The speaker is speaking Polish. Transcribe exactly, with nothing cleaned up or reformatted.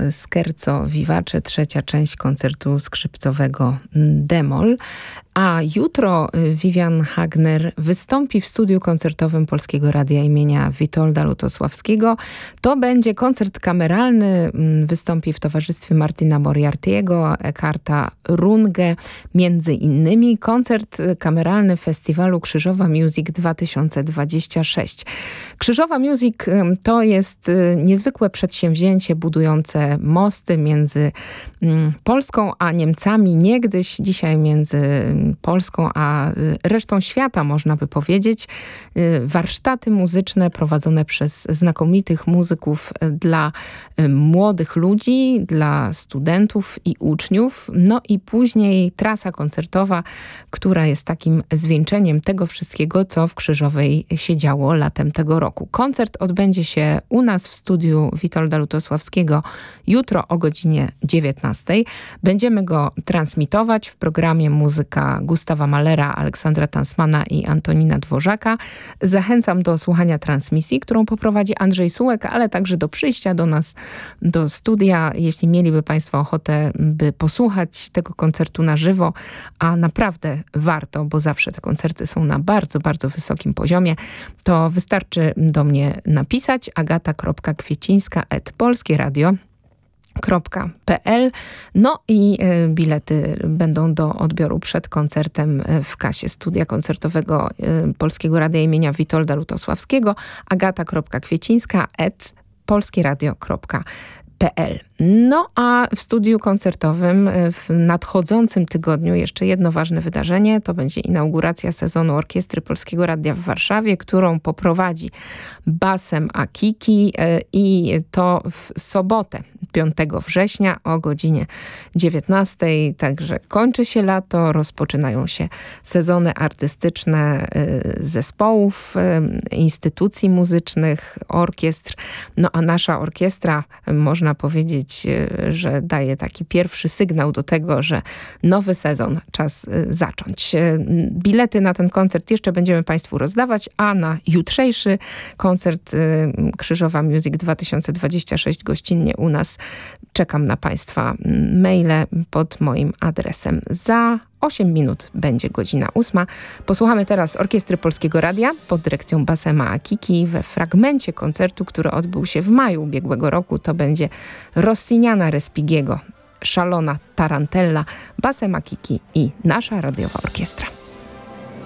Scherzo Vivace, trzecia część koncertu skrzypcowego D-moll. A jutro Vivian Hagner wystąpi w studiu koncertowym Polskiego Radia imienia Witolda Lutosławskiego. To będzie koncert kameralny. Wystąpi w towarzystwie Martina Moriarty'ego, Eckharta Runge, między innymi. Koncert kameralny Festiwalu Krzyżowa Music dwa tysiące dwudziesty szósty. Krzyżowa Music to jest niezwykłe przedsięwzięcie budujące mosty między Polską a Niemcami. Niegdyś, dzisiaj między Polską a resztą świata, można by powiedzieć. Warsztaty muzyczne prowadzone przez znakomitych muzyków dla młodych ludzi, dla studentów i uczniów. No i później trasa koncertowa, która jest takim zwieńczeniem tego wszystkiego, co w Krzyżowej się działo latem tego roku. Koncert odbędzie się u nas w studiu Witolda Lutosławskiego jutro o godzinie dziewiętnastej. Będziemy go transmitować w programie Muzyka Gustawa Mahlera, Aleksandra Tansmana i Antonina Dworzaka. Zachęcam do słuchania transmisji, którą poprowadzi Andrzej Sułek, ale także do przyjścia do nas do studia, jeśli mieliby Państwo ochotę, by posłuchać tego koncertu na żywo, a naprawdę warto, bo zawsze te koncerty są na bardzo, bardzo wysokim poziomie, to wystarczy do mnie napisać agata kropka kwiecińska at polskieradio kropka p l. No i y, bilety będą do odbioru przed koncertem w kasie studia koncertowego y, Polskiego Radia imienia Witolda Lutosławskiego. agata kropka kwiecińska at polskieradio kropka p l. No a w studiu koncertowym w nadchodzącym tygodniu jeszcze jedno ważne wydarzenie. To będzie inauguracja sezonu Orkiestry Polskiego Radia w Warszawie, którą poprowadzi Basem Akiki i to w sobotę, piątego września o godzinie dziewiętnastej. Także kończy się lato, rozpoczynają się sezony artystyczne zespołów, instytucji muzycznych, orkiestr. No a nasza orkiestra, można powiedzieć, że daje taki pierwszy sygnał do tego, że nowy sezon czas zacząć. Bilety na ten koncert jeszcze będziemy Państwu rozdawać, a na jutrzejszy koncert Krzyżowa Music dwa tysiące dwudziesty szósty gościnnie u nas czekam na Państwa maile pod moim adresem. Za osiem minut będzie godzina ósma. Posłuchamy teraz Orkiestry Polskiego Radia pod dyrekcją Basema Akiki we fragmencie koncertu, który odbył się w maju ubiegłego roku. To będzie Rossiniana Respigiego, Szalona Tarantella, Basem Akiki i nasza radiowa orkiestra.